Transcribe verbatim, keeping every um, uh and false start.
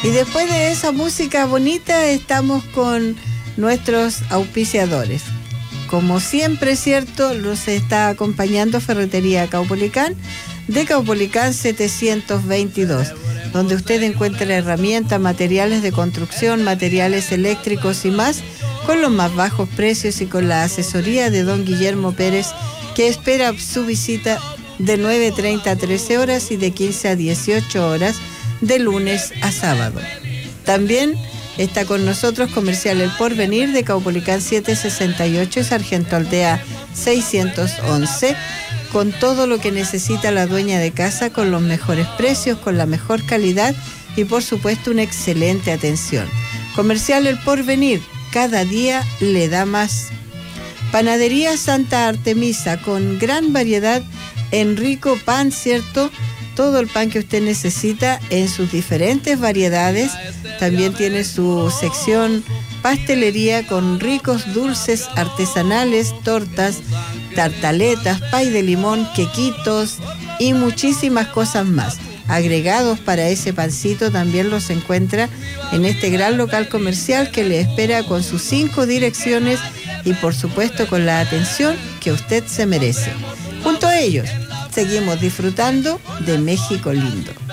Y después de esa música bonita estamos con nuestros auspiciadores. Como siempre, ¿cierto? Los está acompañando Ferretería Caupolicán, de Caupolicán setecientos veintidós, donde usted encuentra herramientas, materiales de construcción, materiales eléctricos y más, con los más bajos precios y con la asesoría de don Guillermo Pérez, que espera su visita de nueve treinta a trece horas y de quince a dieciocho horas, de lunes a sábado. También está con nosotros Comercial El Porvenir, de Caupolicán setecientos sesenta y ocho y Sargento Aldea seiscientos once, con todo lo que necesita la dueña de casa, con los mejores precios, con la mejor calidad y por supuesto una excelente atención. Comercial El Porvenir, cada día le da más. Panadería Santa Artemisa, con gran variedad en rico pan, ¿cierto? Todo el pan que usted necesita en sus diferentes variedades. También tiene su sección pastelería con ricos dulces artesanales, tortas, tartaletas, pay de limón, quequitos y muchísimas cosas más. Agregados para ese pancito también los encuentra en este gran local comercial que le espera con sus cinco direcciones y por supuesto con la atención que usted se merece. Junto a ellos, seguimos disfrutando de México lindo.